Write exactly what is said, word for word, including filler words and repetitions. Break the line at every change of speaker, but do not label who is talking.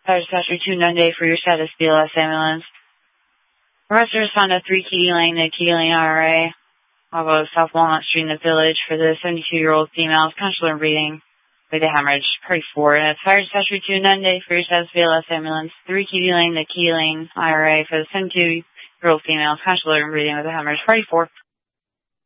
Fire dispatcher two Nunde for your status, B L S ambulance. Arrest and respond to three Katie Lane, the Katie Lane I R A. I'll go South Walnut Street in the Village for the seventy-two-year-old female, consular breathing with a hemorrhage, party four. And it's Fire dispatcher two Nunde for your status, B L S ambulance. three Katie Lane, the Katie Lane I R A for the seventy-two-year-old female, consular breathing with a hemorrhage, party four.